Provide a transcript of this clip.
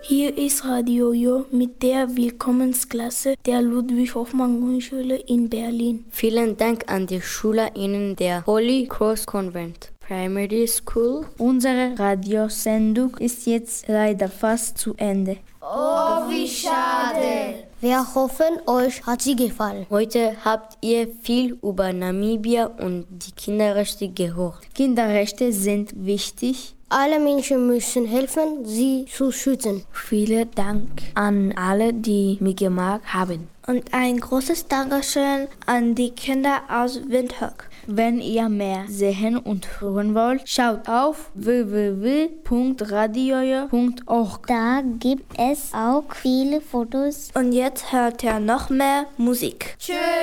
Hier ist Radio Jo mit der Willkommensklasse der Ludwig-Hoffmann-Grundschule in Berlin. Vielen Dank an die SchülerInnen der Holy Cross Convent Primary School. Unsere Radiosendung ist jetzt leider fast zu Ende. Oh, wie schade! Wir hoffen, euch hat sie gefallen. Heute habt ihr viel über Namibia und die Kinderrechte gehört. Kinderrechte sind wichtig. Alle Menschen müssen helfen, sie zu schützen. Vielen Dank an alle, die mitgemacht haben. Und ein großes Dankeschön an die Kinder aus Windhoek. Wenn ihr mehr sehen und hören wollt, schaut auf www.radiojo.org. Da gibt es auch viele Fotos. Und jetzt hört ihr noch mehr Musik. Tschüss!